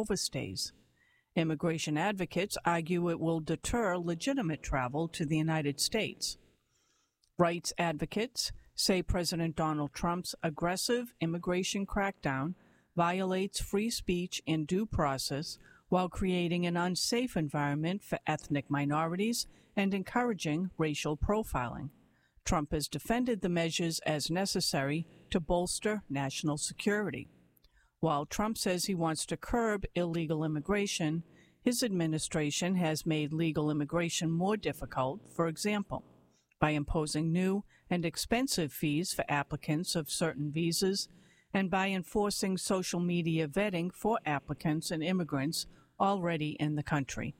overstays. Immigration advocates argue it will deter legitimate travel to the United States. Rights advocates say President Donald Trump's aggressive immigration crackdown violates free speech and due process while creating an unsafe environment for ethnic minorities and encouraging racial profiling. Trump has defended the measures as necessary to bolster national security. While Trump says he wants to curb illegal immigration, his administration has made legal immigration more difficult, for example, by imposing new and expensive fees for applicants of certain visas and by enforcing social media vetting for applicants and immigrants already in the country.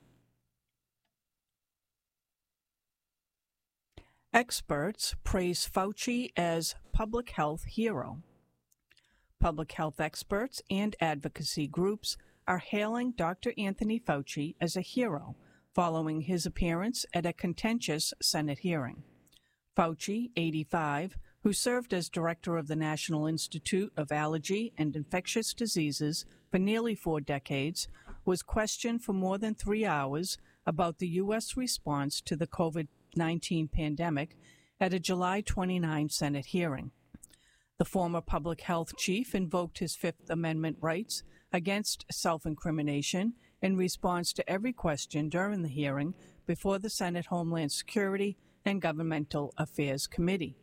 Experts praise Fauci as public health hero. Public health experts and advocacy groups are hailing Dr. Anthony Fauci as a hero following his appearance at a contentious Senate hearing. Fauci, 85, who served as director of the National Institute of Allergy and Infectious Diseases for nearly 4 decades, was questioned for more than 3 hours about the U.S. response to the COVID-19 pandemic at a July 29 Senate hearing. The former public health chief invoked his Fifth Amendment rights against self-incrimination in response to every question during the hearing before the Senate Homeland Security and Governmental Affairs Committee.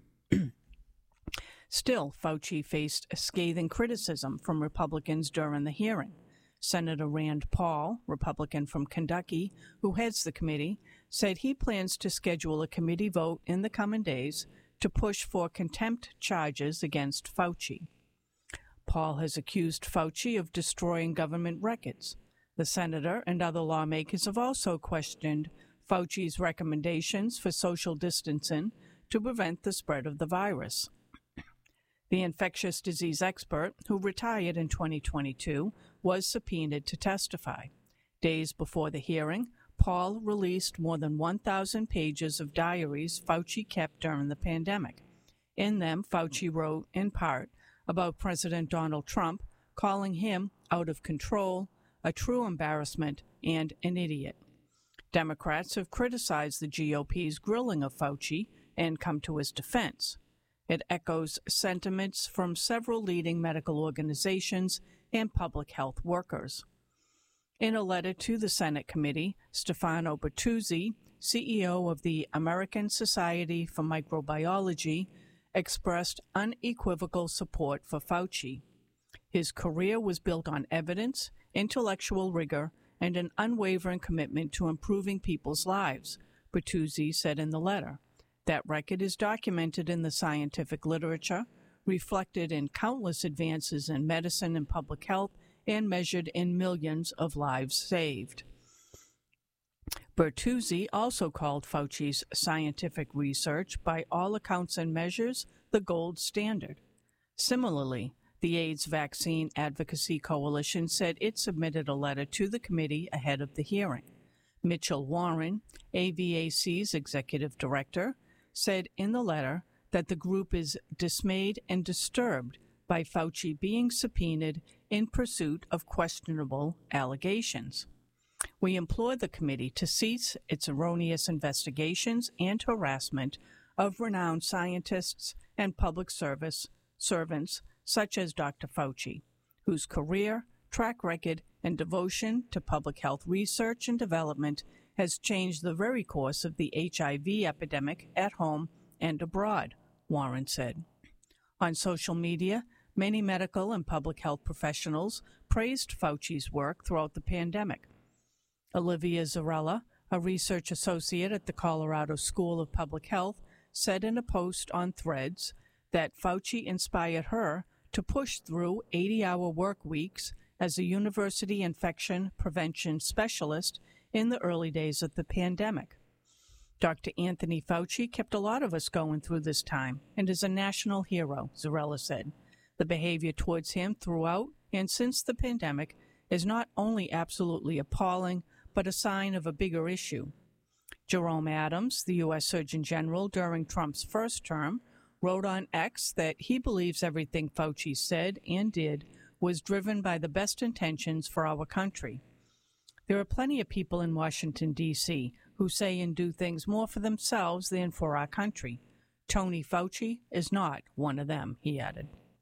Still, Fauci faced scathing criticism from Republicans during the hearing. Senator Rand Paul, Republican from Kentucky, who heads the committee, said he plans to schedule a committee vote in the coming days to push for contempt charges against Fauci. Paul has accused Fauci of destroying government records. The senator and other lawmakers have also questioned Fauci's recommendations for social distancing to prevent the spread of the virus. The infectious disease expert, who retired in 2022, was subpoenaed to testify. Days before the hearing, Paul released more than 1,000 pages of diaries Fauci kept during the pandemic. In them, Fauci wrote, in part, about President Donald Trump, calling him out of control, a true embarrassment, and an idiot. Democrats have criticized the GOP's grilling of Fauci and come to his defense. It echoes sentiments from several leading medical organizations and public health workers. In a letter to the Senate committee, Stefano Bertuzzi, CEO of the American Society for Microbiology, expressed unequivocal support for Fauci. His career was built on evidence, intellectual rigor, and an unwavering commitment to improving people's lives, Bertuzzi said in the letter. That record is documented in the scientific literature, reflected in countless advances in medicine and public health, and measured in millions of lives saved. Bertuzzi also called Fauci's scientific research, by all accounts and measures, the gold standard. Similarly, the AIDS Vaccine Advocacy Coalition said it submitted a letter to the committee ahead of the hearing. Mitchell Warren, AVAC's executive director, said in the letter that the group is dismayed and disturbed by Fauci being subpoenaed in pursuit of questionable allegations. We implore the committee to cease its erroneous investigations and harassment of renowned scientists and public servants such as Dr. Fauci, whose career, track record, and devotion to public health research and development has changed the very course of the HIV epidemic at home and abroad, Warren said. On social media, many medical and public health professionals praised Fauci's work throughout the pandemic. Olivia Zarella, a research associate at the Colorado School of Public Health, said in a post on Threads that Fauci inspired her to push through 80-hour work weeks as a university infection prevention specialist in the early days of the pandemic. Dr. Anthony Fauci kept a lot of us going through this time and is a national hero, Zarella said. The behavior towards him throughout and since the pandemic is not only absolutely appalling, but a sign of a bigger issue. Jerome Adams, the U.S. Surgeon General during Trump's first term, wrote on X that he believes everything Fauci said and did was driven by the best intentions for our country. There are plenty of people in Washington, D.C., who say and do things more for themselves than for our country. Tony Fauci is not one of them, he added.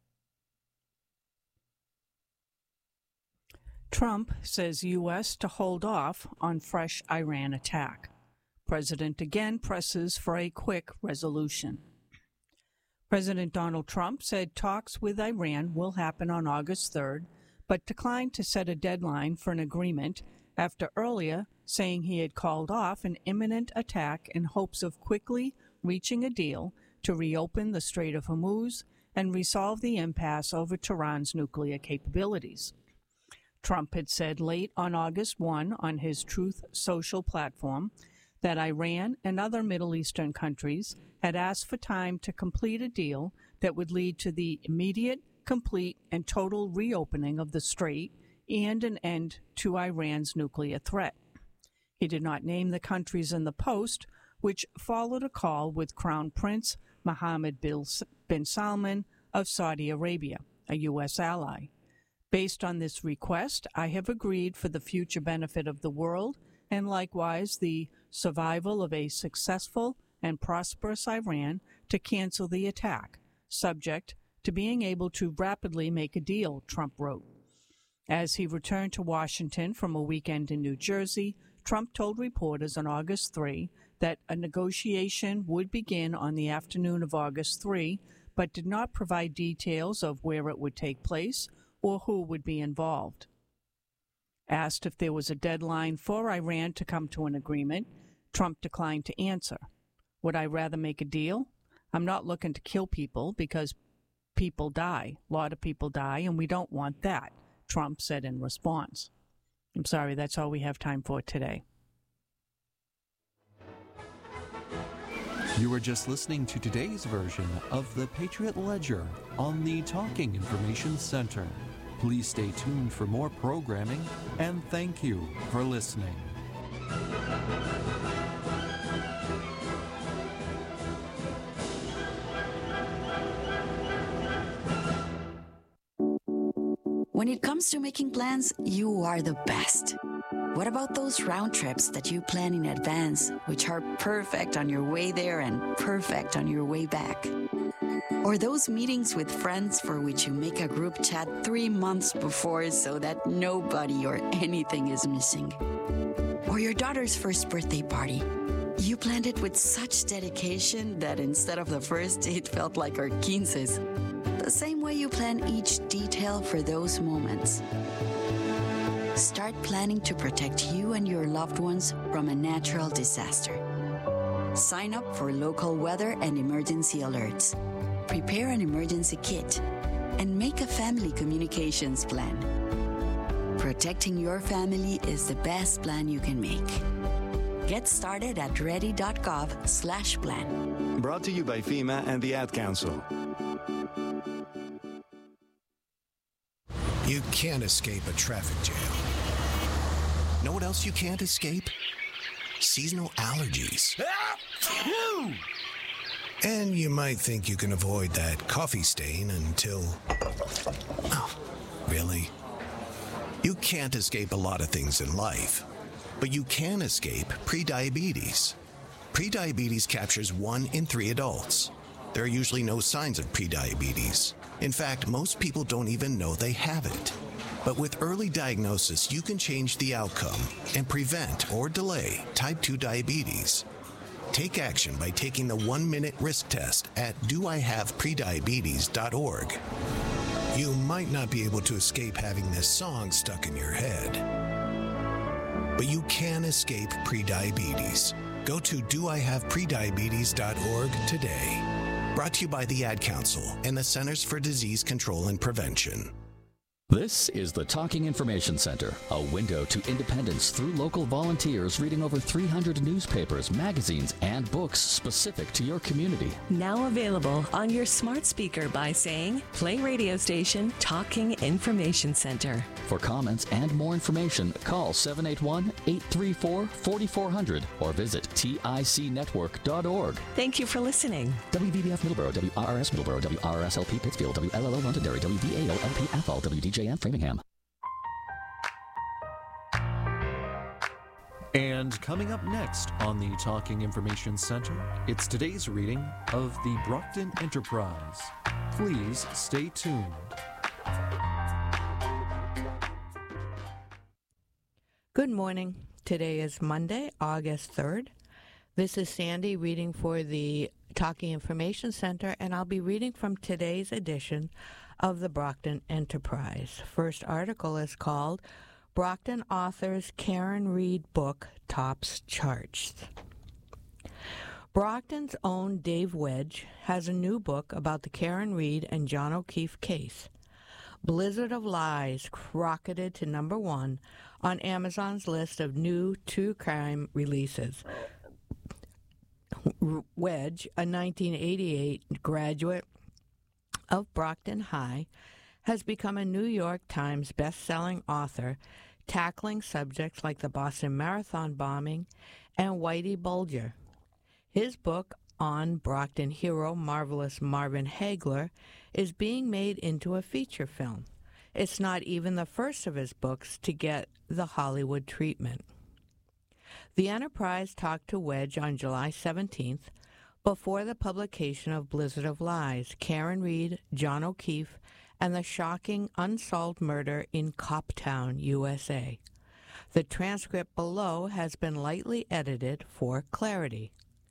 Trump says U.S. to hold off on fresh Iran attack. President again presses for a quick resolution. President Donald Trump said talks with Iran will happen on August 3rd, but declined to set a deadline for an agreement after earlier saying he had called off an imminent attack in hopes of quickly reaching a deal to reopen the Strait of Hormuz and resolve the impasse over Tehran's nuclear capabilities. Trump had said late on August 1 on his Truth Social platform that Iran and other Middle Eastern countries had asked for time to complete a deal that would lead to the immediate, complete, and total reopening of the strait and an end to Iran's nuclear threat. He did not name the countries in the post, which followed a call with Crown Prince Mohammed bin Salman of Saudi Arabia, a U.S. ally. Based on this request, I have agreed for the future benefit of the world and likewise the survival of a successful and prosperous Iran to cancel the attack, subject to being able to rapidly make a deal, Trump wrote. As he returned to Washington from a weekend in New Jersey, Trump told reporters on August 3 that a negotiation would begin on the afternoon of August 3, but did not provide details of where it would take place or who would be involved. Asked if there was a deadline for Iran to come to an agreement, Trump declined to answer. Would I rather make a deal? I'm not looking to kill people because people die. A lot of people die, and we don't want that, Trump said in response. I'm sorry, that's all we have time for today. You were just listening to today's version of the Patriot Ledger on the Talking Information Center. Please stay tuned for more programming, and thank you for listening. When it comes to making plans, you are the best. What about those round trips that you plan in advance, which are perfect on your way there and perfect on your way back? Or those meetings with friends for which you make a group chat 3 months before so that nobody or anything is missing? Or your daughter's first birthday party. You planned it with such dedication that instead of the first, it felt like our quinces. The same way you plan each detail for those moments. Start planning to protect you and your loved ones from a natural disaster. Sign up for local weather and emergency alerts. Prepare an emergency kit and make a family communications plan. Protecting your family is the best plan you can make. Get started at ready.gov/plan. Brought to you by FEMA and the Ad Council. You can't escape a traffic jam. Know what else you can't escape? Seasonal allergies. And you might think you can avoid that coffee stain until... Oh, really? You can't escape a lot of things in life, but you can escape prediabetes. Prediabetes captures 1 in 3 adults. There are usually no signs of prediabetes. In fact, most people don't even know they have it. But with early diagnosis, you can change the outcome and prevent or delay type 2 diabetes. Take action by taking the 1-minute risk test at doihaveprediabetes.org. You might not be able to escape having this song stuck in your head, but you can escape prediabetes. Go to doihaveprediabetes.org today. Brought to you by the Ad Council and the Centers for Disease Control and Prevention. This is the Talking Information Center, a window to independence through local volunteers reading over 300 newspapers, magazines, and books specific to your community. Now available on your smart speaker by saying, play radio station Talking Information Center. For comments and more information, call 781-834-4400 or visit ticnetwork.org. Thank you for listening. WVBF Middleborough, WRRS Middleborough, WRSLP Pittsfield, WLLO Londonderry, WVAO LP Athol, WDJ WJM Framingham. And coming up next on the Talking Information Center, it's today's reading of the Brockton Enterprise. Please stay tuned. Good morning. Today is Monday, August 3rd. This is Sandy reading for the Talking Information Center, and I'll be reading from today's edition of the Brockton Enterprise. First article is called Brockton Authors Karen Read Book Tops Charts. Brockton's own Dave Wedge has a new book about the Karen Read and John O'Keefe case. Blizzard of Lies rocketed to number 1 on Amazon's list of new true crime releases. Wedge, a 1988 graduate of Brockton High, has become a New York Times best-selling author, tackling subjects like the Boston Marathon bombing and Whitey Bulger. His book on Brockton hero Marvelous Marvin Hagler is being made into a feature film. It's not even the first of his books to get the Hollywood treatment. The Enterprise talked to Wedge on July 17th before the publication of Blizzard of Lies, Karen Read, John O'Keefe, and the shocking unsolved murder in Coptown, USA. The transcript below has been lightly edited for clarity.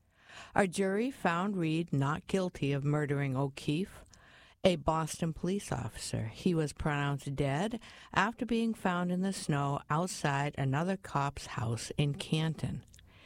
A jury found Read not guilty of murdering O'Keefe, a Boston police officer. He was pronounced dead after being found in the snow outside another cop's house in Canton.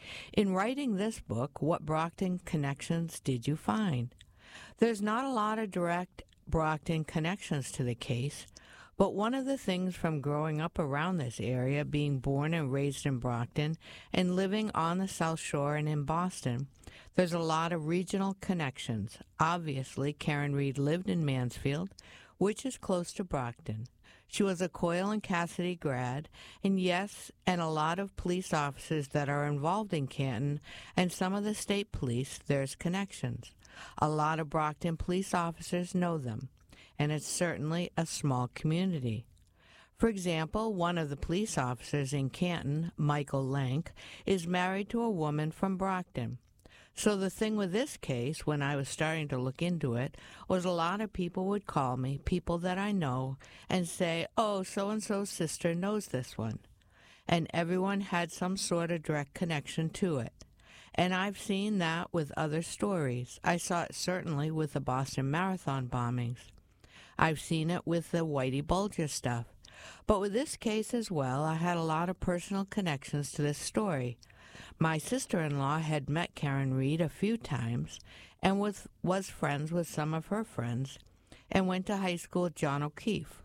In writing this book, what Brockton connections did you find? There's not a lot of direct Brockton connections to the case, but one of the things from growing up around this area, being born and raised in Brockton and living on the South Shore and in Boston, there's a lot of regional connections. Obviously, Karen Read lived in Mansfield, which is close to Brockton. She was a Coyle and Cassidy grad, and yes, and a lot of police officers that are involved in Canton and some of the state police, there's connections. A lot of Brockton police officers know them, and it's certainly a small community. For example, one of the police officers in Canton, Michael Lank, is married to a woman from Brockton. So the thing with this case, when I was starting to look into it, was a lot of people would call me, people that I know, and say, oh, so-and-so's sister knows this one. And everyone had some sort of direct connection to it. And I've seen that with other stories. I saw it certainly with the Boston Marathon bombings. I've seen it with the Whitey Bulger stuff. But with this case as well, I had a lot of personal connections to this story. My sister-in-law had met Karen Read a few times and was friends with some of her friends and went to high school with John O'Keefe,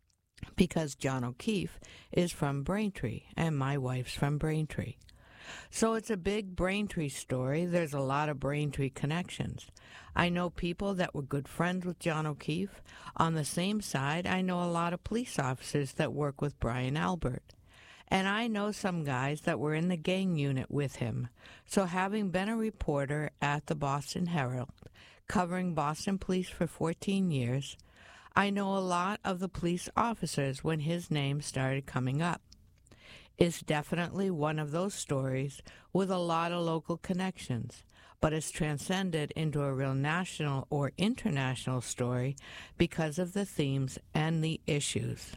because John O'Keefe is from Braintree and my wife's from Braintree. So it's a big Braintree story. There's a lot of Braintree connections. I know people that were good friends with John O'Keefe. On the same side, I know a lot of police officers that work with Brian Albert. And I know some guys that were in the gang unit with him. So having been a reporter at the Boston Herald, covering Boston police for 14 years, I know a lot of the police officers when his name started coming up. It's definitely one of those stories with a lot of local connections, but it's transcended into a real national or international story because of the themes and the issues.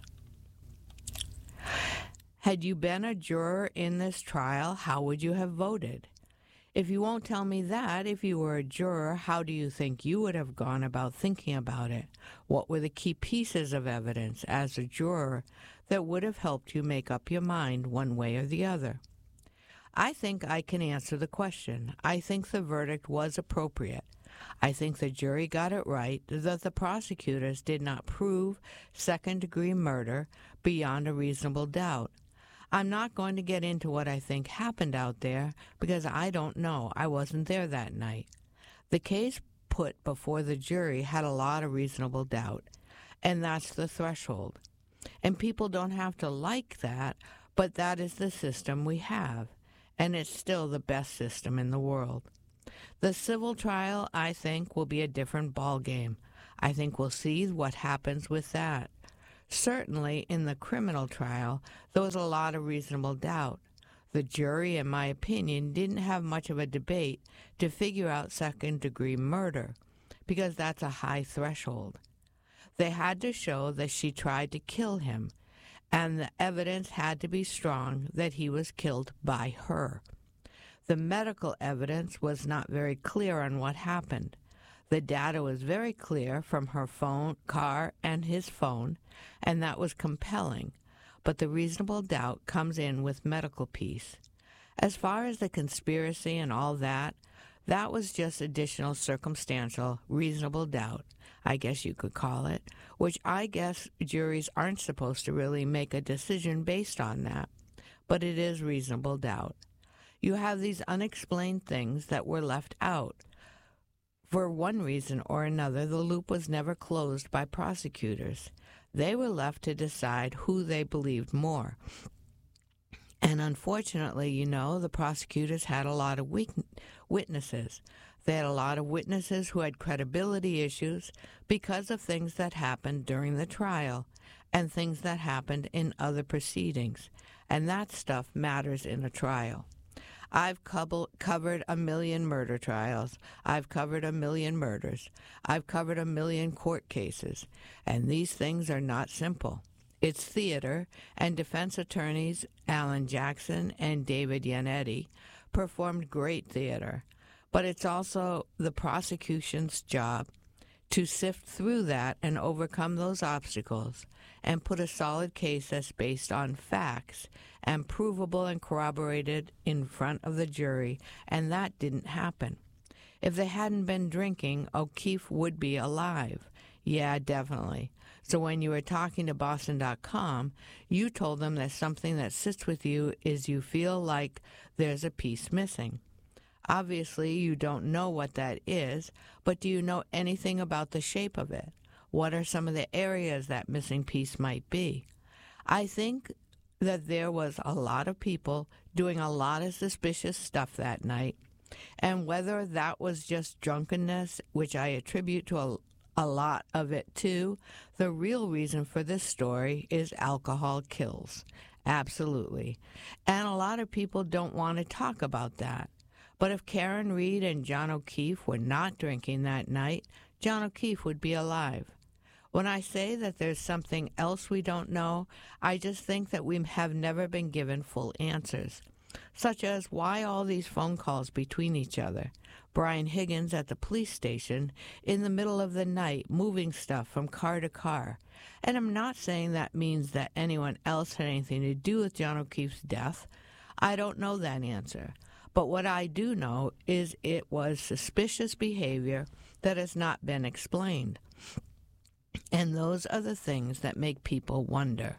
Had you been a juror in this trial, how would you have voted? If you won't tell me that, if you were a juror, how do you think you would have gone about thinking about it? What were the key pieces of evidence as a juror that would have helped you make up your mind one way or the other? I think I can answer the question. I think the verdict was appropriate. I think the jury got it right that the prosecutors did not prove second-degree murder beyond a reasonable doubt. I'm not going to get into what I think happened out there because I don't know. I wasn't there that night. The case put before the jury had a lot of reasonable doubt, and that's the threshold. And people don't have to like that, but that is the system we have, and it's still the best system in the world. The civil trial, I think, will be a different ballgame. I think we'll see what happens with that. Certainly, in the criminal trial, there was a lot of reasonable doubt. The jury, in my opinion, didn't have much of a debate to figure out second-degree murder, because that's a high threshold. They had to show that she tried to kill him, and the evidence had to be strong that he was killed by her. The medical evidence was not very clear on what happened. The data was very clear from her phone, car, and his phone, and that was compelling. But the reasonable doubt comes in with medical piece. As far as the conspiracy and all that, that was just additional circumstantial reasonable doubt, I guess you could call it, which I guess juries aren't supposed to really make a decision based on that. But it is reasonable doubt. You have these unexplained things that were left out. For one reason or another, the loop was never closed by prosecutors. They were left to decide who they believed more. And unfortunately, the prosecutors had a lot of witnesses. They had a lot of witnesses who had credibility issues because of things that happened during the trial and things that happened in other proceedings. And that stuff matters in a trial. I've covered 1 million murder trials. I've covered 1 million murders. I've covered 1 million court cases. And these things are not simple. It's theater, and defense attorneys Alan Jackson and David Yannetti performed great theater. But it's also the prosecution's job to sift through that and overcome those obstacles and put a solid case that's based on facts and provable and corroborated in front of the jury, and that didn't happen. If they hadn't been drinking, O'Keefe would be alive. Yeah, definitely. So when you were talking to Boston.com, you told them that something that sits with you is you feel like there's a piece missing. Obviously, you don't know what that is, but do you know anything about the shape of it? What are some of the areas that missing piece might be? I think that there was a lot of people doing a lot of suspicious stuff that night, and whether that was just drunkenness, which I attribute to a lot of it too, the real reason for this story is alcohol kills. Absolutely. And a lot of people don't want to talk about that. But if Karen Reed and John O'Keefe were not drinking that night, John O'Keefe would be alive. When I say that there's something else we don't know, I just think that we have never been given full answers, such as why all these phone calls between each other. Brian Higgins at the police station in the middle of the night moving stuff from car to car. And I'm not saying that means that anyone else had anything to do with John O'Keefe's death. I don't know that answer. But what I do know is it was suspicious behavior that has not been explained. And those are the things that make people wonder.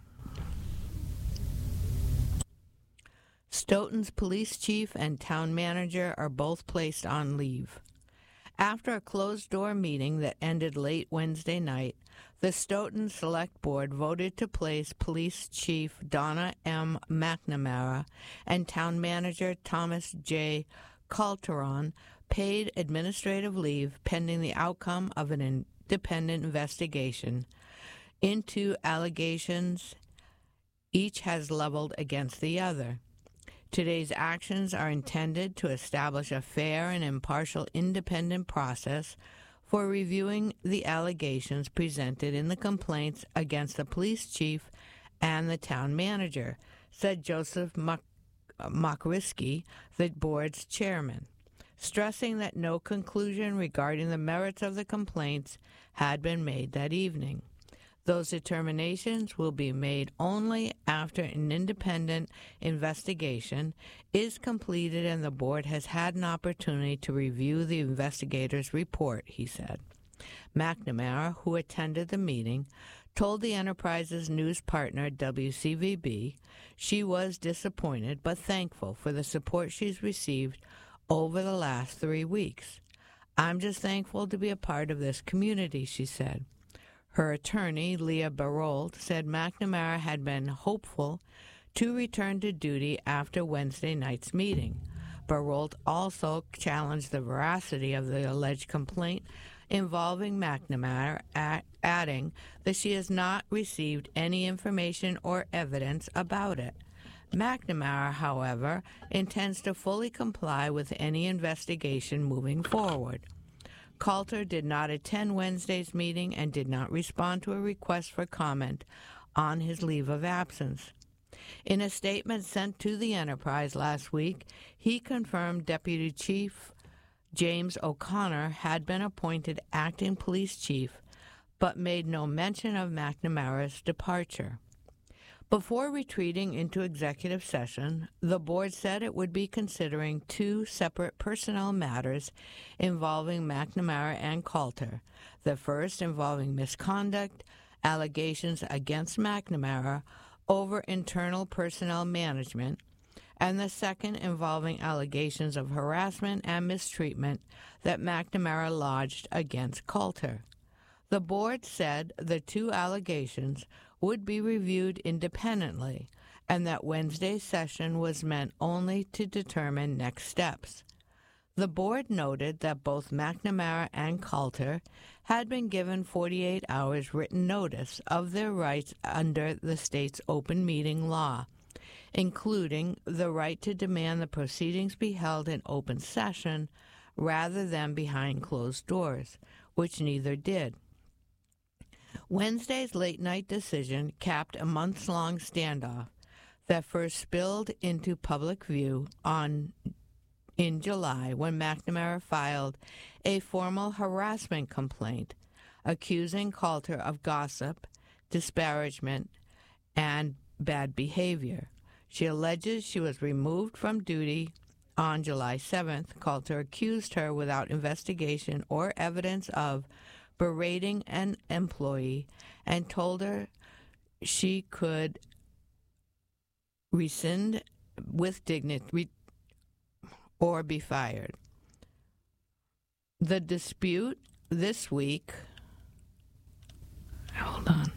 Stoughton's police chief and town manager are both placed on leave. After a closed-door meeting that ended late Wednesday night, the Stoughton Select Board voted to place Police Chief Donna M. McNamara and Town Manager Thomas J. Calteron paid administrative leave pending the outcome of an independent investigation into allegations each has leveled against the other. Today's actions are intended to establish a fair and impartial independent process for reviewing the allegations presented in the complaints against the police chief and the town manager, said Joseph Makrisky, the board's chairman, stressing that no conclusion regarding the merits of the complaints had been made that evening. Those determinations will be made only after an independent investigation is completed and the board has had an opportunity to review the investigator's report, he said. McNamara, who attended the meeting, told the Enterprise's news partner WCVB she was disappointed but thankful for the support she's received over the last 3 weeks. "I'm just thankful to be a part of this community," she said. Her attorney, Leah Barold, said McNamara had been hopeful to return to duty after Wednesday night's meeting. Barold also challenged the veracity of the alleged complaint involving McNamara, adding that she has not received any information or evidence about it. McNamara, however, intends to fully comply with any investigation moving forward. Coulter did not attend Wednesday's meeting and did not respond to a request for comment on his leave of absence. In a statement sent to the Enterprise last week, he confirmed Deputy Chief James O'Connor had been appointed acting police chief, but made no mention of McNamara's departure. Before retreating into executive session, the board said it would be considering two separate personnel matters involving McNamara and Coulter, the first involving misconduct, allegations against McNamara over internal personnel management, and the second involving allegations of harassment and mistreatment that McNamara lodged against Coulter. The board said the two allegations would be reviewed independently and that Wednesday's session was meant only to determine next steps. The board noted that both McNamara and Coulter had been given 48 hours written notice of their rights under the state's open meeting law, including the right to demand the proceedings be held in open session rather than behind closed doors, which neither did. Wednesday's late-night decision capped a months-long standoff that first spilled into public view in July when McNamara filed a formal harassment complaint accusing Coulter of gossip, disparagement, and bad behavior. She alleges she was removed from duty on July 7th. Coulter accused her without investigation or evidence of berating an employee and told her she could rescind with dignity or be fired. The dispute this week... Hold on.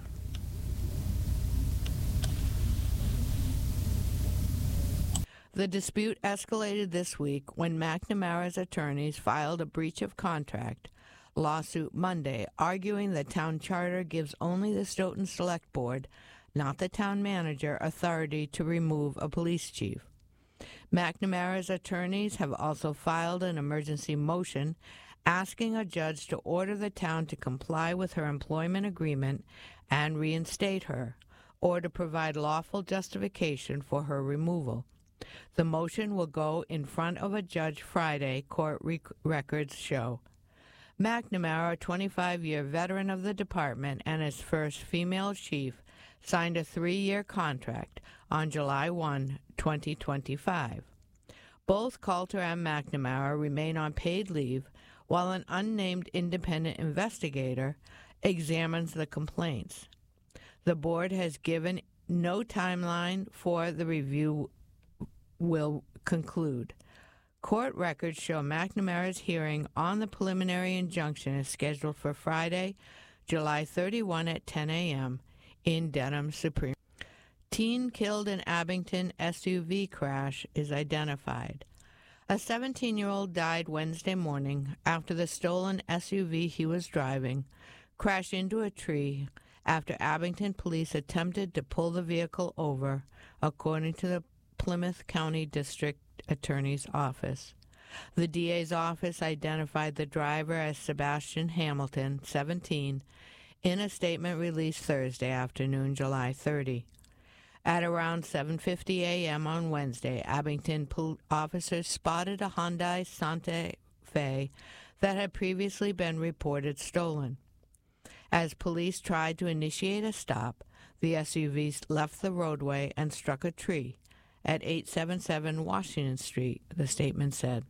The dispute escalated this week when McNamara's attorneys filed a breach of contract lawsuit Monday, arguing the town charter gives only the Stoughton Select Board, not the town manager, authority to remove a police chief. McNamara's attorneys have also filed an emergency motion asking a judge to order the town to comply with her employment agreement and reinstate her, or to provide lawful justification for her removal. The motion will go in front of a judge Friday, court records show. McNamara, a 25-year veteran of the department and its first female chief, signed a 3-year contract on July 1, 2025. Both Coulter and McNamara remain on paid leave while an unnamed independent investigator examines the complaints. The board has given no timeline for the review will conclude. Court records show McNamara's hearing on the preliminary injunction is scheduled for Friday, July 31 at 10 a.m. in Denham Supreme. Teen killed in Abington SUV crash is identified. A 17-year-old died Wednesday morning after the stolen SUV he was driving crashed into a tree after Abington police attempted to pull the vehicle over, according to the Plymouth County District Attorney's Office. The DA's office identified the driver as Sebastian Hamilton, 17, in a statement released Thursday afternoon, July 30. At around 7:50 a.m. on Wednesday, Abington officers spotted a Hyundai Santa Fe that had previously been reported stolen. As police tried to initiate a stop, the SUV left the roadway and struck a tree at 877 Washington Street, the statement said.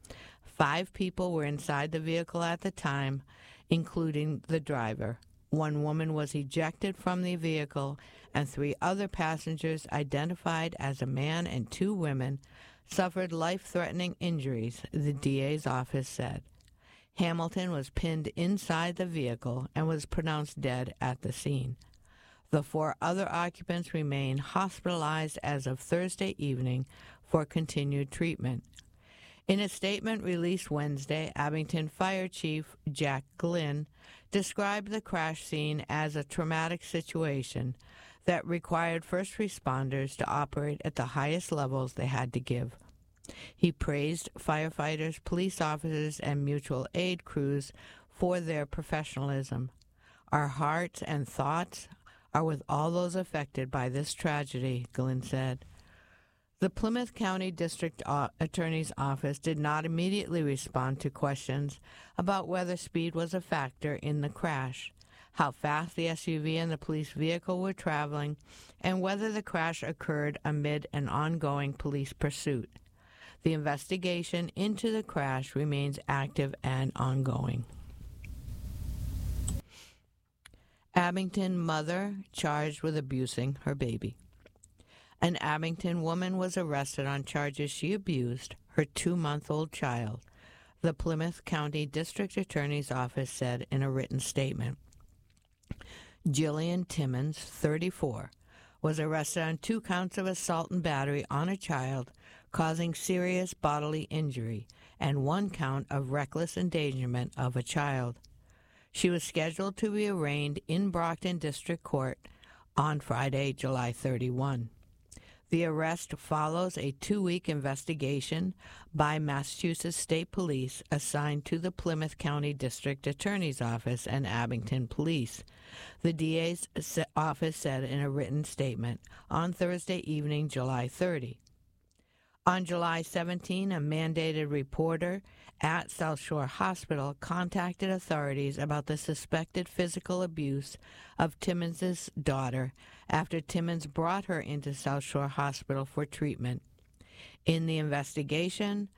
5 people were inside the vehicle at the time, including the driver. 1 woman was ejected from the vehicle, and 3 other passengers, identified as a man and 2 women, suffered life-threatening injuries, the DA's office said. Hamilton was pinned inside the vehicle and was pronounced dead at the scene. The 4 other occupants remain hospitalized as of Thursday evening for continued treatment. In a statement released Wednesday, Abington Fire Chief Jack Glynn described the crash scene as a traumatic situation that required first responders to operate at the highest levels they had to give. He praised firefighters, police officers, and mutual aid crews for their professionalism. Our hearts and thoughts are with all those affected by this tragedy, Glynn said. The Plymouth County District Attorney's Office did not immediately respond to questions about whether speed was a factor in the crash, how fast the SUV and the police vehicle were traveling, and whether the crash occurred amid an ongoing police pursuit. The investigation into the crash remains active and ongoing. Abington mother charged with abusing her baby. An Abington woman was arrested on charges she abused her 2-month-old child, the Plymouth County District Attorney's Office said in a written statement. Jillian Timmons, 34, was arrested on 2 counts of assault and battery on a child, causing serious bodily injury, and 1 count of reckless endangerment of a child. She was scheduled to be arraigned in Brockton District Court on Friday, July 31. The arrest follows a 2-week investigation by Massachusetts State Police assigned to the Plymouth County District Attorney's Office and Abington Police. The DA's office said in a written statement on Thursday evening, July 30. On July 17, a mandated reporter at South Shore Hospital contacted authorities about the suspected physical abuse of Timmons' daughter after Timmons brought her into South Shore Hospital for treatment. In the investigation,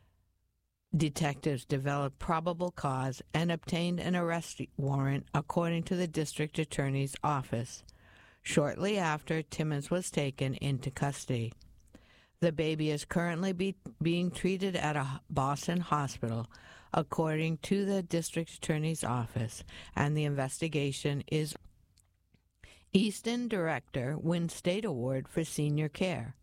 detectives developed probable cause and obtained an arrest warrant, according to the district attorney's office. Shortly after, Timmons was taken into custody. The baby is currently being treated at a Boston hospital, according to the district attorney's office, and the investigation is. Easton Director wins State Award for Senior Care.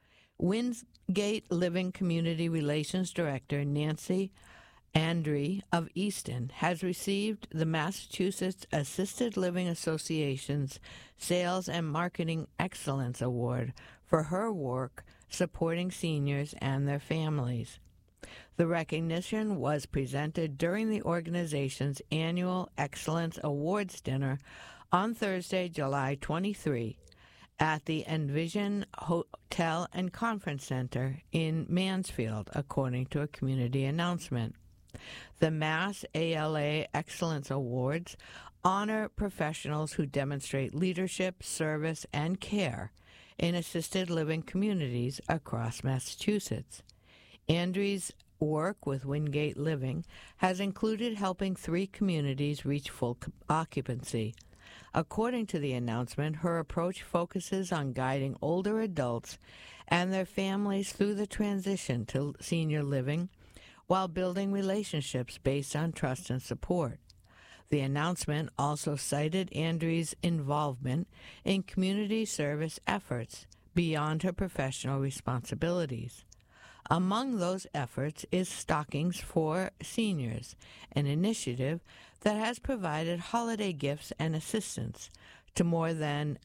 Wingate Living Community Relations Director Nancy Andre of Easton has received the Massachusetts Assisted Living Association's Sales and Marketing Excellence Award for her work supporting seniors and their families. The recognition was presented during the organization's annual Excellence Awards dinner on Thursday, July 23, at the Envision Hotel and Conference Center in Mansfield, according to a community announcement. The Mass ALA Excellence Awards honor professionals who demonstrate leadership, service, and care in assisted living communities across Massachusetts. Andre's work with Wingate Living has included helping 3 communities reach full occupancy. According to the announcement, her approach focuses on guiding older adults and their families through the transition to senior living while building relationships based on trust and support. The announcement also cited Andre's involvement in community service efforts beyond her professional responsibilities. Among those efforts is Stockings for Seniors, an initiative that has provided holiday gifts and assistance to more than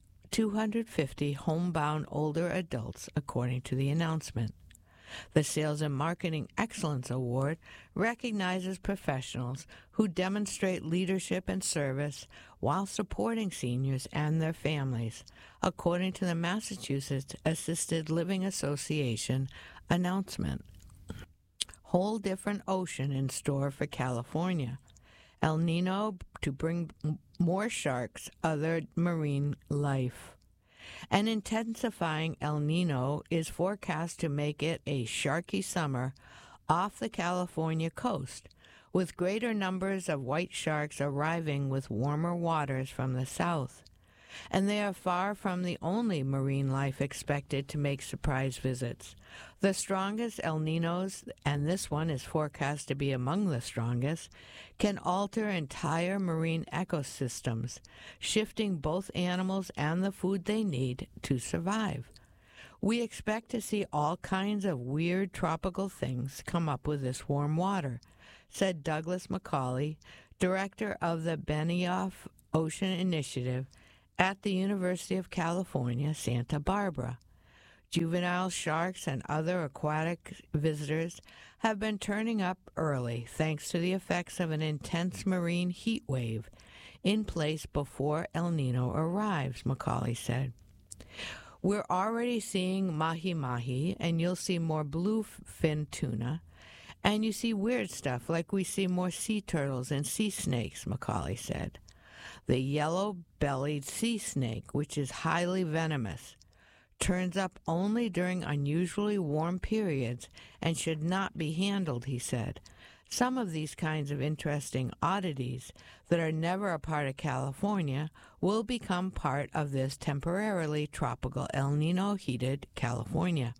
250 homebound older adults, according to the announcement. The Sales and Marketing Excellence Award recognizes professionals who demonstrate leadership and service while supporting seniors and their families, according to the Massachusetts Assisted Living Association announcement. Whole different ocean in store for California. El Nino to bring more sharks, other marine life. An intensifying El Nino is forecast to make it a sharky summer off the California coast, with greater numbers of white sharks arriving with warmer waters from the south. And they are far from the only marine life expected to make surprise visits. The strongest El Ninos, and this one is forecast to be among the strongest, can alter entire marine ecosystems, shifting both animals and the food they need to survive. We expect to see all kinds of weird tropical things come up with this warm water, said Douglas McCauley, director of the Benioff Ocean Initiative at the University of California, Santa Barbara. Juvenile sharks and other aquatic visitors have been turning up early thanks to the effects of an intense marine heat wave in place before El Nino arrives, McCauley said. We're already seeing mahi-mahi, and you'll see more bluefin tuna, and you see weird stuff like we see more sea turtles and sea snakes, McCauley said. The yellow-bellied sea snake, which is highly venomous, turns up only during unusually warm periods and should not be handled, he said. Some of these kinds of interesting oddities that are never a part of California will become part of this temporarily tropical El Nino heated California.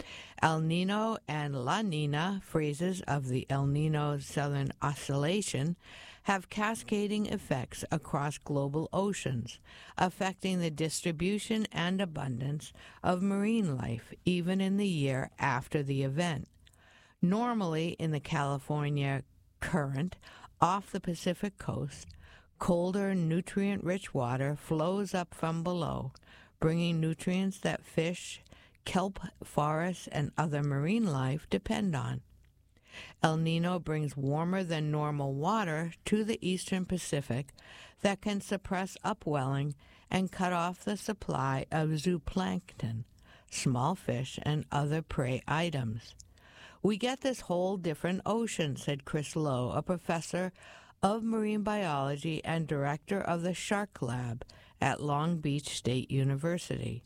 El Nino and La Nina, phases of the El Nino Southern Oscillation, have cascading effects across global oceans, affecting the distribution and abundance of marine life even in the year after the event. Normally, in the California current off the Pacific coast, colder, nutrient-rich water flows up from below, bringing nutrients that fish, kelp forests, and other marine life depend on. El Nino brings warmer than normal water to the eastern Pacific that can suppress upwelling and cut off the supply of zooplankton, small fish, and other prey items. We get this whole different ocean, said Chris Lowe, a professor of marine biology and director of the Shark Lab at Long Beach State University.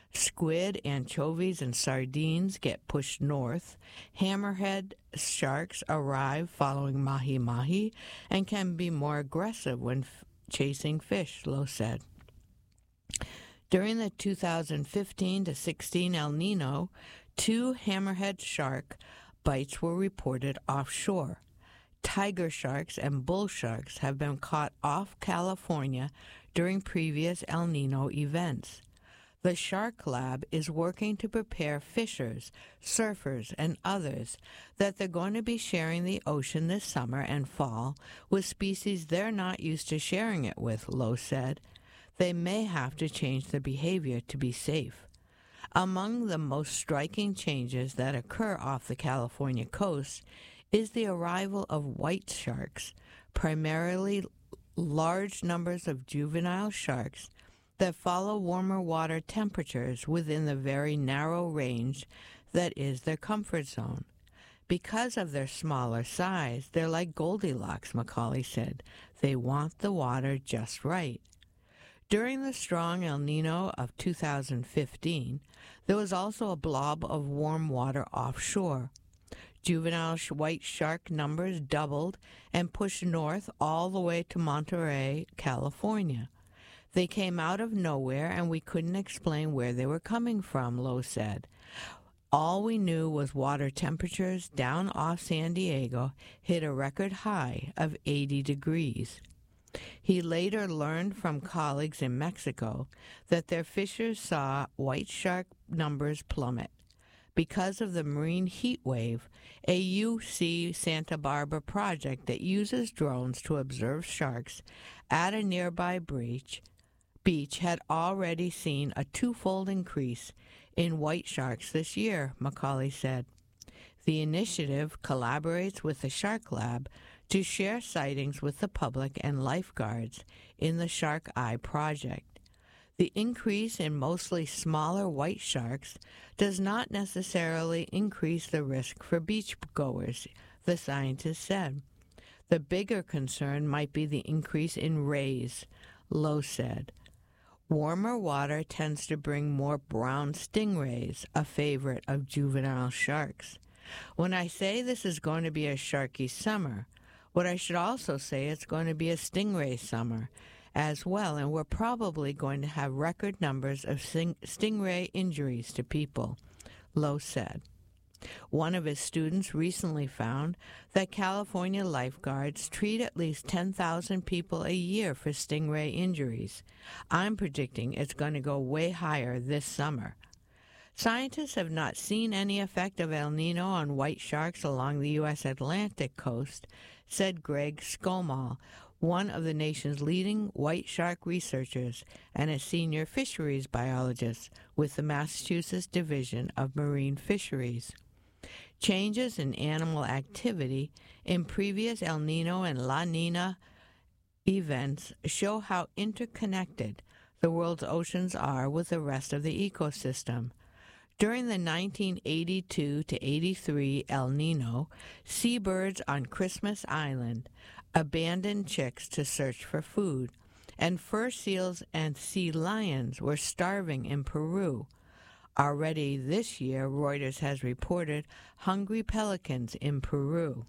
Squid, anchovies, and sardines get pushed north. Hammerhead sharks arrive following mahi-mahi and can be more aggressive when chasing fish, Lowe said. During the 2015-16 El Nino, 2 hammerhead shark bites were reported offshore. Tiger sharks and bull sharks have been caught off California during previous El Nino events. The Shark Lab is working to prepare fishers, surfers, and others that they're going to be sharing the ocean this summer and fall with species they're not used to sharing it with, Lowe said. They may have to change their behavior to be safe. Among the most striking changes that occur off the California coast is the arrival of white sharks, primarily large numbers of juvenile sharks that follow warmer water temperatures within the very narrow range that is their comfort zone. Because of their smaller size, they're like Goldilocks, McCauley said. They want the water just right. During the strong El Nino of 2015, there was also a blob of warm water offshore. Juvenile white shark numbers doubled and pushed north all the way to Monterey, California. They came out of nowhere, and we couldn't explain where they were coming from, Lowe said. All we knew was water temperatures down off San Diego hit a record high of 80 degrees. He later learned from colleagues in Mexico that their fishers saw white shark numbers plummet. Because of the marine heat wave, a UC Santa Barbara project that uses drones to observe sharks at a nearby beach had already seen a 2-fold increase in white sharks this year, McCauley said. The initiative collaborates with the Shark Lab to share sightings with the public and lifeguards in the Shark Eye project. The increase in mostly smaller white sharks does not necessarily increase the risk for beachgoers, the scientist said. The bigger concern might be the increase in rays, Lowe said. Warmer water tends to bring more brown stingrays, a favorite of juvenile sharks. When I say this is going to be a sharky summer, what I should also say it's going to be a stingray summer as well, and we're probably going to have record numbers of stingray injuries to people, Lowe said. One of his students recently found that California lifeguards treat at least 10,000 people a year for stingray injuries. I'm predicting it's going to go way higher this summer. Scientists have not seen any effect of El Nino on white sharks along the U.S. Atlantic coast, said Greg Skomal, one of the nation's leading white shark researchers and a senior fisheries biologist with the Massachusetts Division of Marine Fisheries. Changes in animal activity in previous El Nino and La Nina events show how interconnected the world's oceans are with the rest of the ecosystem. During the 1982 to 83 El Nino, seabirds on Christmas Island abandoned chicks to search for food, and fur seals and sea lions were starving in Peru. Already this year, Reuters has reported hungry pelicans in Peru.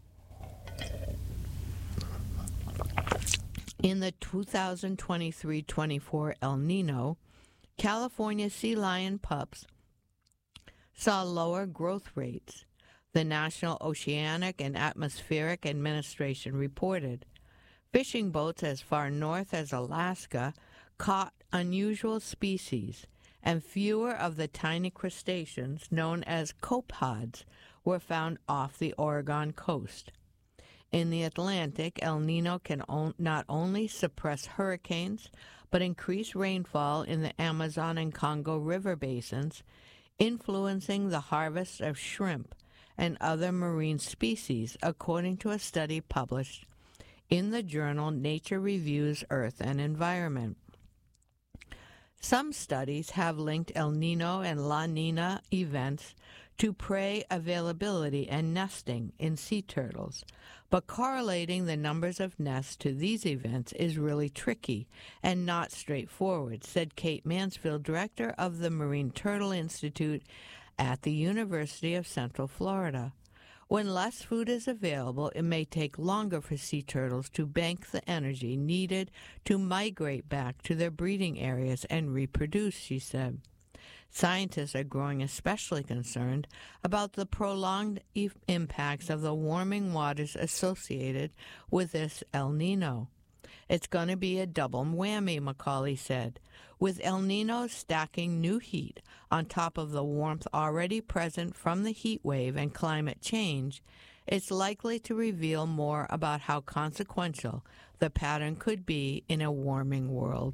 In the 2023-24 El Nino, California sea lion pups saw lower growth rates, the National Oceanic and Atmospheric Administration reported. Fishing boats as far north as Alaska caught unusual species, and fewer of the tiny crustaceans known as copepods were found off the Oregon coast. In the Atlantic, El Nino can not only suppress hurricanes, but increase rainfall in the Amazon and Congo river basins, influencing the harvest of shrimp and other marine species, according to a study published in the journal Nature Reviews Earth and Environment. Some studies have linked El Nino and La Nina events to prey availability and nesting in sea turtles, but correlating the numbers of nests to these events is really tricky and not straightforward, said Kate Mansfield, director of the Marine Turtle Institute at the University of Central Florida. When less food is available, it may take longer for sea turtles to bank the energy needed to migrate back to their breeding areas and reproduce, she said. Scientists are growing especially concerned about the prolonged impacts of the warming waters associated with this El Nino. It's going to be a double whammy, Macaulay said, with El Nino stacking new heat on top of the warmth already present from the heat wave and climate change. It's likely to reveal more about how consequential the pattern could be in a warming world.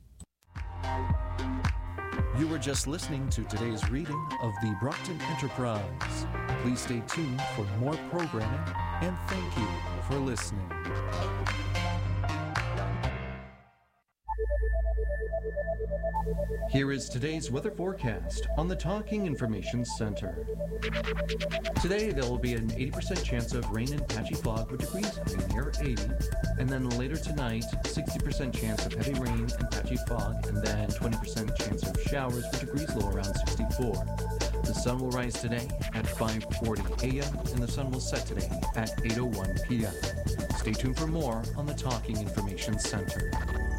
You were just listening to today's reading of the Brockton Enterprise. Please stay tuned for more programming, and thank you for listening. Here is today's weather forecast on the Talking Information Center. Today there will be an 80% chance of rain and patchy fog with degrees near 80, and then later tonight 60% chance of heavy rain and patchy fog, and then 20% chance of showers with degrees low around 64. The sun will rise today at 5:40 a.m. and the sun will set today at 8:01 p.m. Stay tuned for more on the Talking Information Center.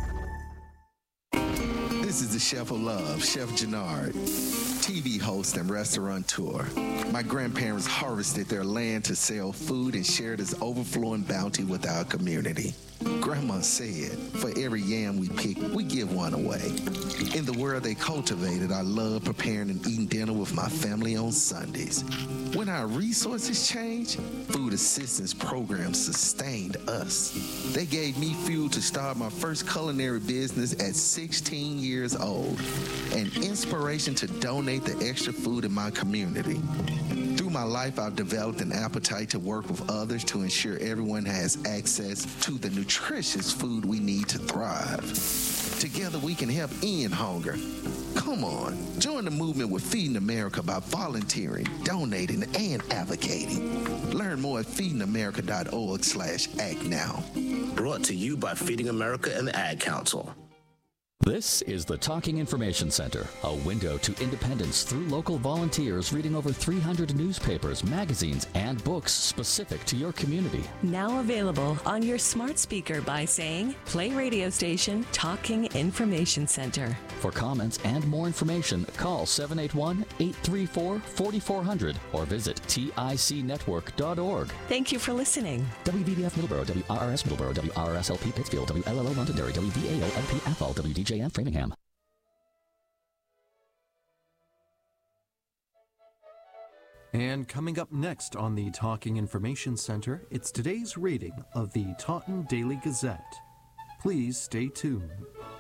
This is the Chef of Love, Chef Gennard, TV host and restaurateur. My grandparents harvested their land to sell food and share this overflowing bounty with our community. Grandma said, for every yam we pick, we give one away. In the world they cultivated, I love preparing and eating dinner with my family on Sundays. When our resources changed, food assistance programs sustained us. They gave me fuel to start my first culinary business at 16 years old, and inspiration to donate the extra food in my community. Through my life, I've developed an appetite to work with others to ensure everyone has access to the nutritious food we need to thrive. Together, we can help end hunger. Come on, join the movement with Feeding America by volunteering, donating, and advocating. Learn more at feedingamerica.org/act now. Brought to you by Feeding America and the Ad Council. This is the Talking Information Center, a window to independence through local volunteers reading over 300 newspapers, magazines, and books specific to your community. Now available on your smart speaker by saying, play radio station Talking Information Center. For comments and more information, call 781-834-4400 or visit ticnetwork.org. Thank you for listening. WVBF Middleborough, WRRS Middleborough, WRSLP Pittsfield, WLLO Londonderry, WVAO LP Athol, WDJM Framingham. And coming up next on the Talking Information Center, it's today's reading of the Taunton Daily Gazette. Please stay tuned.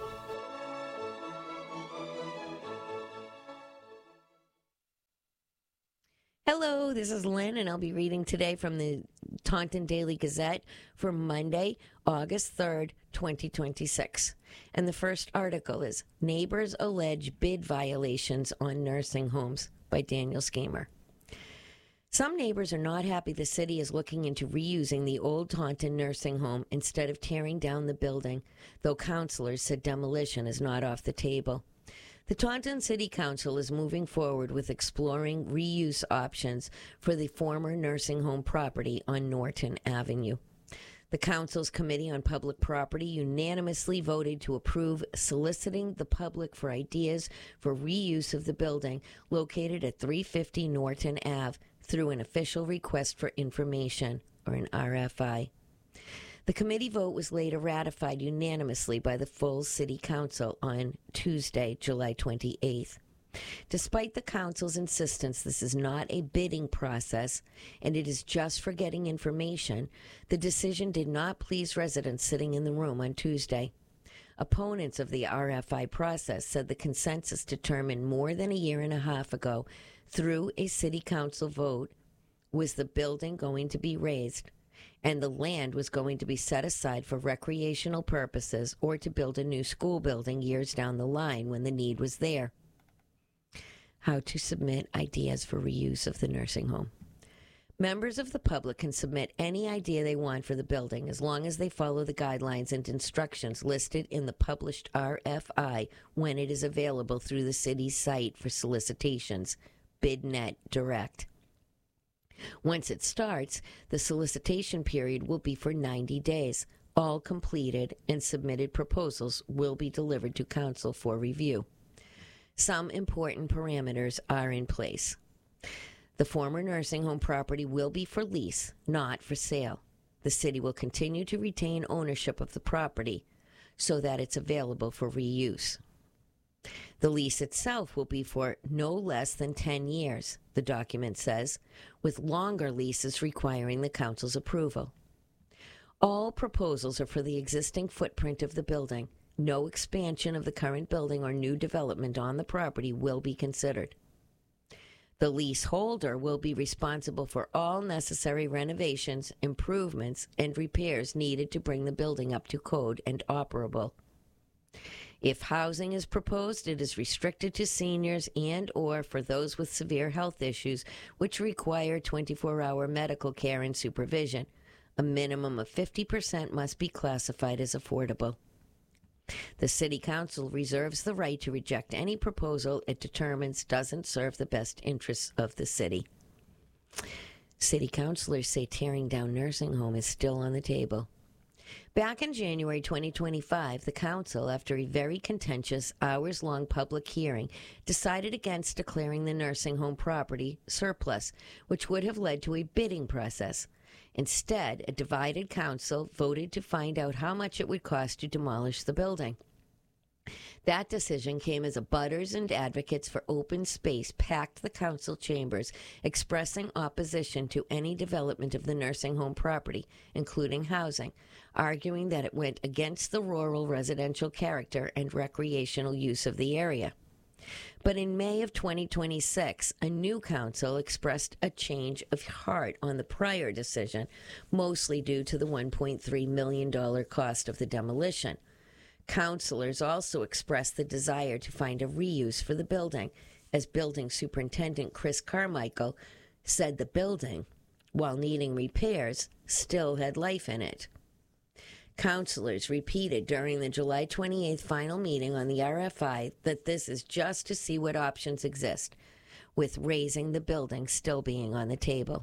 Hello, this is Lynn, and I'll be reading today from the Taunton Daily Gazette for Monday, August 3rd, 2026. And the first article is Neighbors Allege Bid Violations on Nursing Homes by Daniel Skamer. Some neighbors are not happy the city is looking into reusing the old Taunton nursing home instead of tearing down the building, though councilors said demolition is not off the table. The Taunton City Council is moving forward with exploring reuse options for the former nursing home property on Norton Avenue. The Council's Committee on Public Property unanimously voted to approve soliciting the public for ideas for reuse of the building located at 350 Norton Ave through an official request for information, or an RFI. The committee vote was later ratified unanimously by the full City Council on Tuesday, July 28th. Despite the Council's insistence this is not a bidding process and it is just for getting information, the decision did not please residents sitting in the room on Tuesday. Opponents of the RFI process said the consensus determined more than a year and a half ago through a City Council vote was the building going to be raised and the land was going to be set aside for recreational purposes or to build a new school building years down the line when the need was there. How to submit ideas for reuse of the nursing home. Members of the public can submit any idea they want for the building as long as they follow the guidelines and instructions listed in the published RFI when it is available through the city's site for solicitations, BidNet Direct. Once it starts, the solicitation period will be for 90 days. All completed and submitted proposals will be delivered to council for review. Some important parameters are in place. The former nursing home property will be for lease, not for sale. The city will continue to retain ownership of the property so that it's available for reuse. The lease itself will be for no less than 10 years, the document says, with longer leases requiring the council's approval. All proposals are for the existing footprint of the building. No expansion of the current building or new development on the property will be considered. The leaseholder will be responsible for all necessary renovations, improvements, and repairs needed to bring the building up to code and operable. If housing is proposed, it is restricted to seniors and or for those with severe health issues which require 24-hour medical care and supervision. A minimum of 50% must be classified as affordable. The City Council reserves the right to reject any proposal it determines doesn't serve the best interests of the city. City councilors say tearing down nursing home is still on the table. Back in January 2025, the council, after a very contentious, hours-long public hearing, decided against declaring the nursing home property surplus, which would have led to a bidding process. Instead, a divided council voted to find out how much it would cost to demolish the building. That decision came as abutters and advocates for open space packed the council chambers, expressing opposition to any development of the nursing home property, including housing, arguing that it went against the rural residential character and recreational use of the area. But in May of 2026, a new council expressed a change of heart on the prior decision, mostly due to the $1.3 million cost of the demolition. Councilors also expressed the desire to find a reuse for the building, as Building Superintendent Chris Carmichael said the building, while needing repairs, still had life in it. Councilors repeated during the July 28th final meeting on the RFI that this is just to see what options exist, with raising the building still being on the table.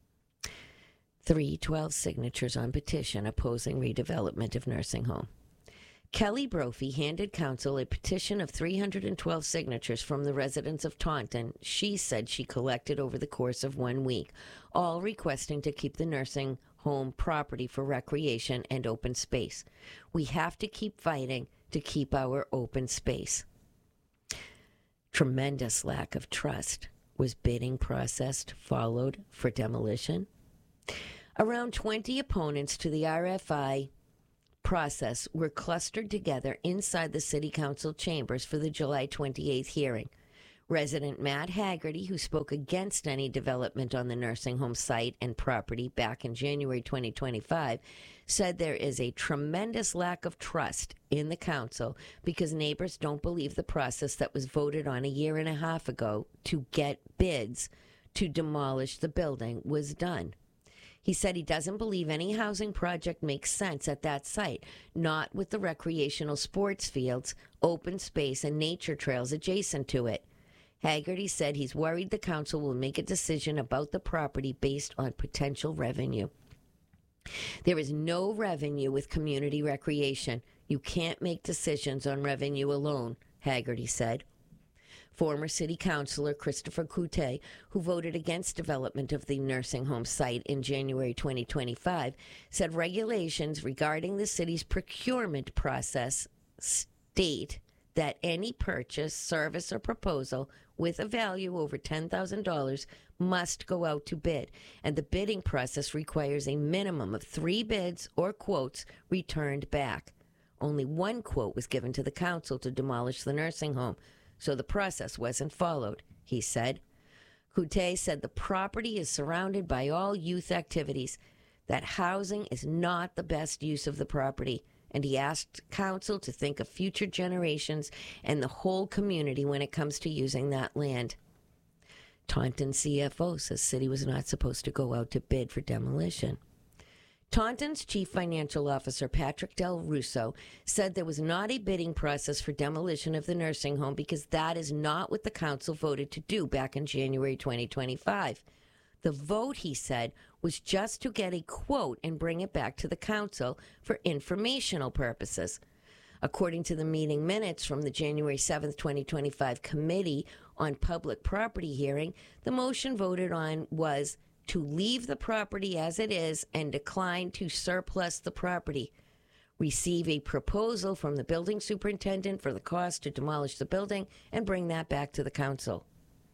312 signatures on petition opposing redevelopment of nursing home. Kelly Brophy handed council a petition of 312 signatures from the residents of Taunton she said she collected over the course of 1 week, all requesting to keep the nursing home property for recreation and open space. We have to keep fighting to keep our open space. Tremendous lack of trust Was bidding process followed for demolition? Around 20 opponents to the RFI process were clustered together inside the City Council chambers for the July 28th hearing. Resident Matt Haggerty, who spoke against any development on the nursing home site and property back in January 2025, said there is a tremendous lack of trust in the council because neighbors don't believe the process that was voted on a year and a half ago to get bids to demolish the building was done. He said he doesn't believe any housing project makes sense at that site, not with the recreational sports fields, open space, and nature trails adjacent to it. Haggerty said he's worried the council will make a decision about the property based on potential revenue. There is no revenue with community recreation. You can't make decisions on revenue alone, Haggerty said. Former city councilor Christopher Couttet, who voted against development of the nursing home site in January 2025, said regulations regarding the city's procurement process state that any purchase, service, or proposal with a value over $10,000 must go out to bid, and the bidding process requires a minimum of 3 bids or quotes returned back. Only 1 quote was given to the council to demolish the nursing home, so the process wasn't followed, he said. Couttet said the property is surrounded by all youth activities, that housing is not the best use of the property, and he asked council to think of future generations and the whole community when it comes to using that land. Taunton CFO says city was not supposed to go out to bid for demolition. Taunton's chief financial officer, Patrick Del Russo, said there was not a bidding process for demolition of the nursing home because that is not what the council voted to do back in January 2025. The vote, he said, was just to get a quote and bring it back to the council for informational purposes. According to the meeting minutes from the January 7th, 2025 Committee on Public Property hearing, the motion voted on was to leave the property as it is and decline to surplus the property, receive a proposal from the building superintendent for the cost to demolish the building, and bring that back to the council.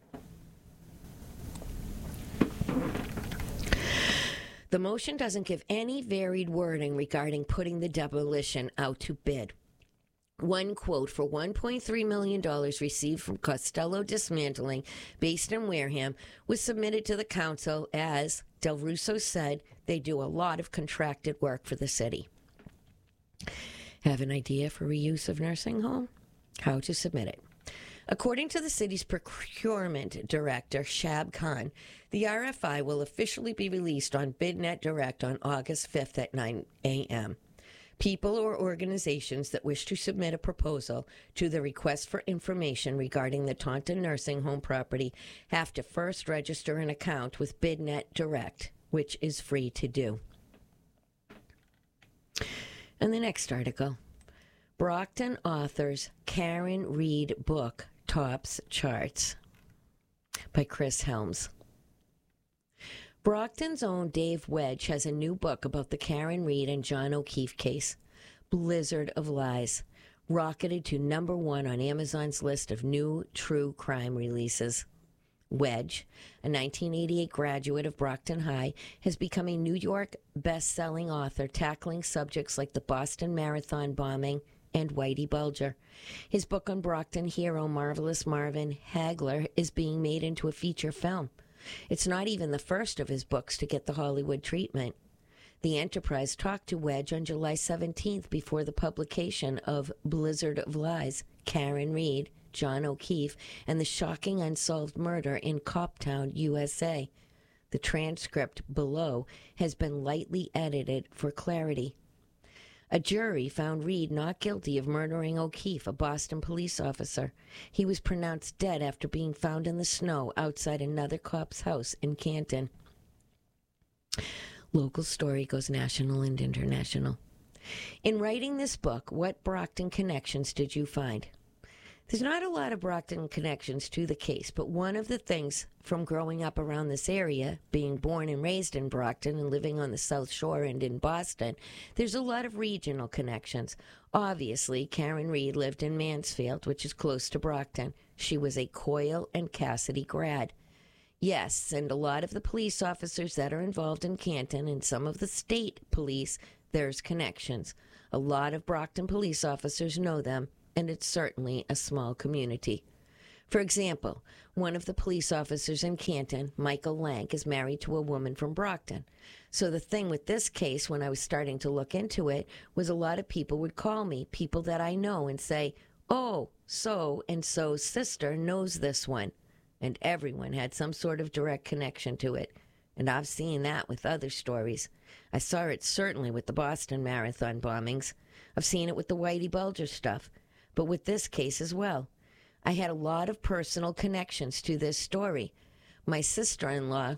The motion doesn't give any varied wording regarding putting the demolition out to bid. One quote for $1.3 million received from Costello Dismantling, based in Wareham, was submitted to the council as, Del Russo said, they do a lot of contracted work for the city. Have an idea for reuse of nursing home? How to submit it. According to the city's procurement director, Shab Khan, the RFI will officially be released on BidNet Direct on August 5th at 9 a.m. People or organizations that wish to submit a proposal to the request for information regarding the Taunton nursing home property have to first register an account with BidNet Direct, which is free to do. And the next article, Brockton authors Karen Reed book tops charts, by Chris Helms. Brockton's own Dave Wedge has a new book about the Karen Reed and John O'Keefe case, Blizzard of Lies, rocketed to #1 on Amazon's list of new true crime releases. Wedge, a 1988 graduate of Brockton High, has become a New York best-selling author tackling subjects like the Boston Marathon bombing and Whitey Bulger. His book on Brockton hero Marvelous Marvin Hagler is being made into a feature film. It's not even the first of his books to get the Hollywood treatment. The Enterprise talked to Wedge on July 17th before the publication of Blizzard of Lies, Karen Reed, John O'Keefe, and the shocking unsolved murder in Coptown, USA. The transcript below has been lightly edited for clarity. A jury found Reed not guilty of murdering O'Keefe, a Boston police officer. He was pronounced dead after being found in the snow outside another cop's house in Canton. Local story goes national and international. In writing this book, what Brockton connections did you find? There's not a lot of Brockton connections to the case, but one of the things from growing up around this area, being born and raised in Brockton and living on the South Shore and in Boston, there's a lot of regional connections. Obviously, Karen Reed lived in Mansfield, which is close to Brockton. She was a Coyle and Cassidy grad. Yes, and a lot of the police officers that are involved in Canton and some of the state police, there's connections. A lot of Brockton police officers know them, and it's certainly a small community. For example, one of the police officers in Canton, Michael Lank, is married to a woman from Brockton. So the thing with this case, when I was starting to look into it, was a lot of people would call me, people that I know, and say, "Oh, so-and-so's sister knows this one." And everyone had some sort of direct connection to it. And I've seen that with other stories. I saw it certainly with the Boston Marathon bombings. I've seen it with the Whitey Bulger stuff. But with this case as well. I had a lot of personal connections to this story. My sister-in-law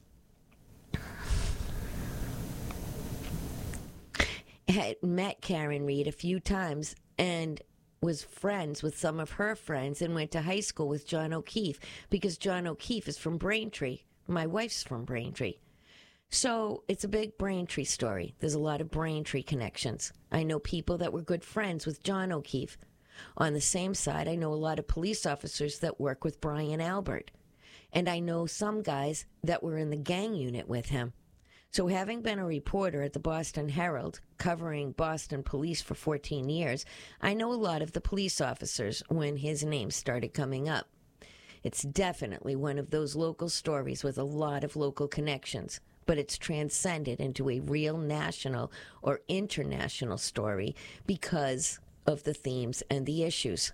had met Karen Reed a few times and was friends with some of her friends and went to high school with John O'Keefe because John O'Keefe is from Braintree. My wife's from Braintree. So it's a big Braintree story. There's a lot of Braintree connections. I know people that were good friends with John O'Keefe. On the same side, I know a lot of police officers that work with Brian Albert. And I know some guys that were in the gang unit with him. So having been a reporter at the Boston Herald, covering Boston police for 14 years, I know a lot of the police officers when his name started coming up. It's definitely one of those local stories with a lot of local connections, but it's transcended into a real national or international story because of the themes and the issues.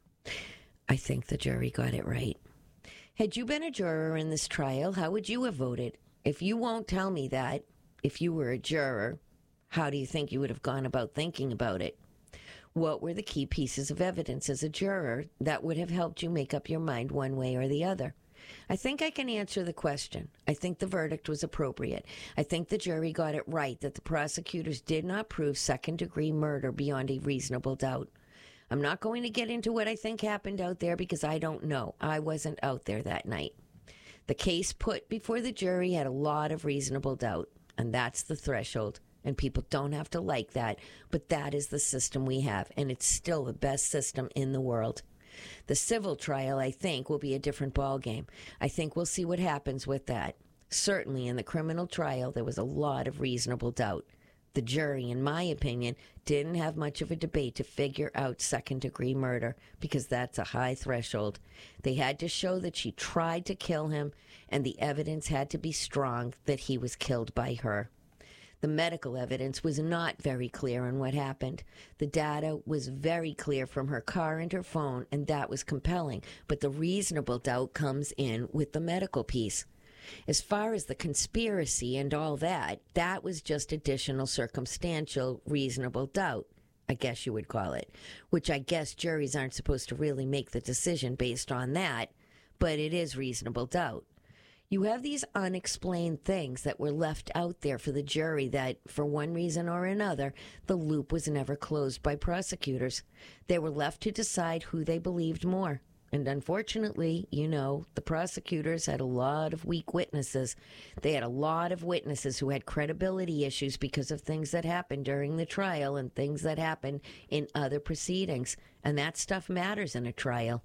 I think the jury got it right. Had you been a juror in this trial, how would you have voted? If you won't tell me that, if you were a juror, how do you think you would have gone about thinking about it? What were the key pieces of evidence as a juror that would have helped you make up your mind one way or the other? I think I can answer the question. I think the verdict was appropriate. I think the jury got it right that the prosecutors did not prove second-degree murder beyond a reasonable doubt. I'm not going to get into what I think happened out there because I don't know. I wasn't out there that night. The case put before the jury had a lot of reasonable doubt, and that's the threshold. And people don't have to like that, but that is the system we have, and it's still the best system in the world. The civil trial, I think, will be a different ballgame. I think we'll see what happens with that. Certainly in the criminal trial, there was a lot of reasonable doubt. The jury, in my opinion, didn't have much of a debate to figure out second-degree murder because that's a high threshold. They had to show that she tried to kill him, and the evidence had to be strong that he was killed by her. The medical evidence was not very clear on what happened. The data was very clear from her car and her phone, and that was compelling. But the reasonable doubt comes in with the medical piece. As far as the conspiracy and all that, that was just additional circumstantial reasonable doubt, I guess you would call it, which I guess juries aren't supposed to really make the decision based on that, but it is reasonable doubt. You have these unexplained things that were left out there for the jury that, for one reason or another, the loop was never closed by prosecutors. They were left to decide who they believed more. And unfortunately, the prosecutors had a lot of weak witnesses. They had a lot of witnesses who had credibility issues because of things that happened during the trial and things that happened in other proceedings. And that stuff matters in a trial.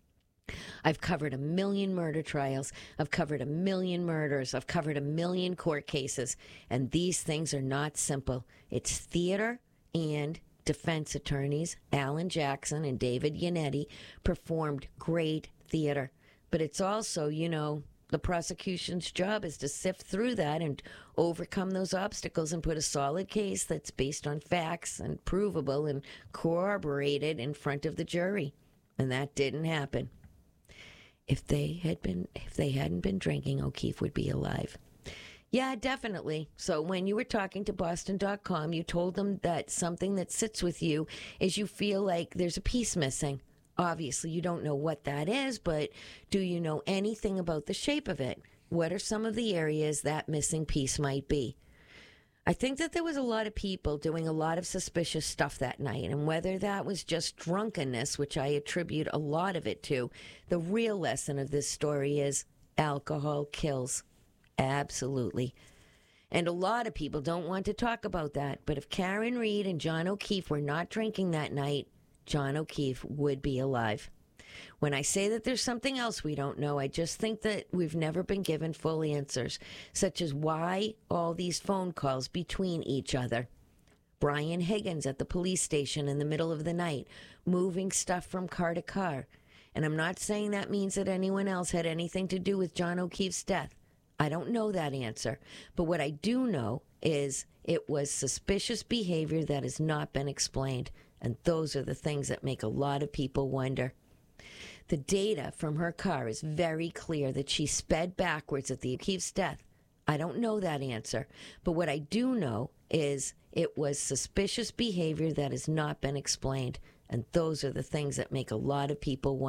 I've covered 1 million murder trials. I've covered 1 million murders. I've covered 1 million court cases. And these things are not simple. It's theater, and defense attorneys, Alan Jackson and David Yannetti, performed great theater. But it's also, the prosecution's job is to sift through that and overcome those obstacles and put a solid case that's based on facts and provable and corroborated in front of the jury. And that didn't happen. If they hadn't been drinking, O'Keefe would be alive. Yeah, definitely. So when you were talking to Boston.com, you told them that something that sits with you is you feel like there's a piece missing. Obviously, you don't know what that is, but do you know anything about the shape of it? What are some of the areas that missing piece might be? I think that there was a lot of people doing a lot of suspicious stuff that night, and whether that was just drunkenness, which I attribute a lot of it to, the real lesson of this story is alcohol kills. Absolutely. And a lot of people don't want to talk about that, but if Karen Reed and John O'Keefe were not drinking that night, John O'Keefe would be alive. When I say that there's something else we don't know, I just think that we've never been given full answers, such as why all these phone calls between each other. Brian Higgins at the police station in the middle of the night, moving stuff from car to car. And I'm not saying that means that anyone else had anything to do with John O'Keefe's death. I don't know that answer. But what I do know is it was suspicious behavior that has not been explained. And those are the things that make a lot of people wonder. The data from her car is very clear that she sped backwards at the O'Keefe's death. I don't know that answer. But what I do know is it was suspicious behavior that has not been explained. And those are the things that make a lot of people wonder.